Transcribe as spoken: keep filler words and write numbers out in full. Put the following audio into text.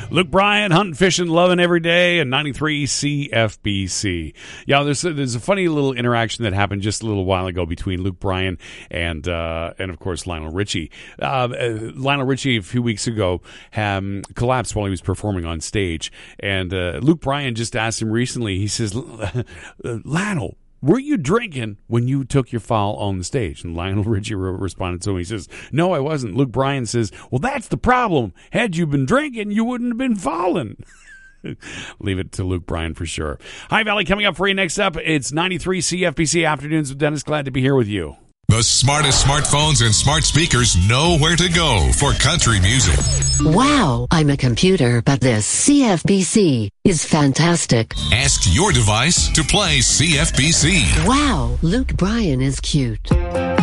Luke Bryan, hunting, fishing, loving every day, and ninety-three C F B C. Yeah, there's a, there's a funny little interaction that happened just a little while ago between Luke Bryan and uh, and of course Lionel Richie. Uh, uh, Lionel Richie a few weeks ago um, collapsed while he was performing on stage, and uh, Luke Bryan just asked him recently. He says, "Lionel, were you drinking when you took your fall on the stage?" And Lionel Richie re- responded to him. He says, "No, I wasn't." Luke Bryan says, "Well, that's the problem. Had you been drinking, you wouldn't have been falling." Leave it to Luke Bryan for sure. Hi, Valley, coming up for you next up. It's ninety-three C F B C Afternoons with Dennis. Glad to be here with you. The smartest smartphones and smart speakers know where to go for country music. Wow, I'm a computer, but this C F B C is fantastic. Ask your device to play C F B C. Wow, Luke Bryan is cute.